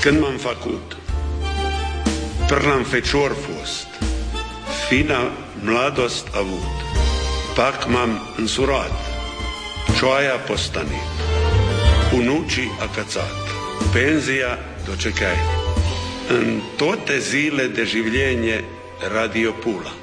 Când m-am făcut, prlam fecior fost, fina mladost avut, pak m-am însurat, cioaia postanit, unucii acățat, penzia dočekaj. În toate zile de življenje Radio Pula.